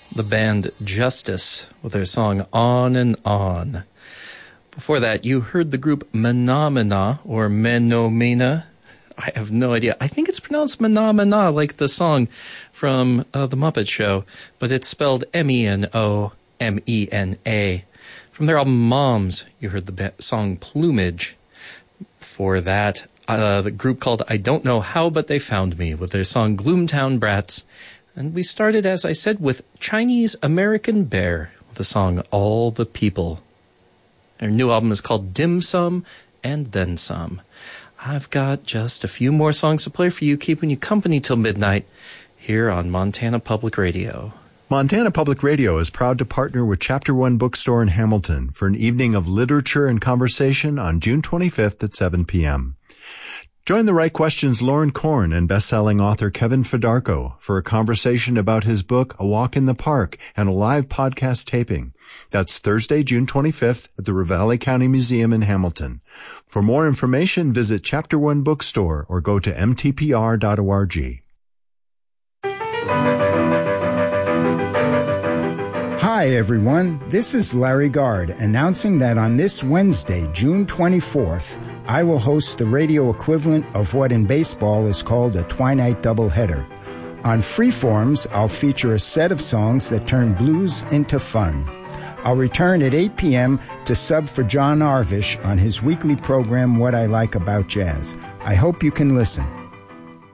The band Justice with their song On and On. Before that, you heard the group Menomena or Menomena. I have no idea. I think it's pronounced Menomena, like the song from The Muppet Show, but it's spelled Menomena. From their album Moms, you heard the song Plumage. Before that, the group called I Don't Know How But They Found Me with their song Gloomtown Brats. And we started, as I said, with Chinese American Bear with the song All the People. Their new album is called Dim Sum and Then Some. I've got just a few more songs to play for you, keeping you company till midnight here on Montana Public Radio. Montana Public Radio is proud to partner with Chapter One Bookstore in Hamilton for an evening of literature and conversation on June 25th at 7 p.m. Join the Right Questions' Lauren Korn and best-selling author Kevin Fedarko for a conversation about his book, A Walk in the Park, and a live podcast taping. That's Thursday, June 25th at the Ravalli County Museum in Hamilton. For more information, visit Chapter One Bookstore or go to mtpr.org. Hi, everyone. This is Larry Gard announcing that on this Wednesday, June 24th, I will host the radio equivalent of what in baseball is called a twilight doubleheader. On Freeforms, I'll feature a set of songs that turn blues into fun. I'll return at 8 p.m. to sub for John Arvish on his weekly program, What I Like About Jazz. I hope you can listen.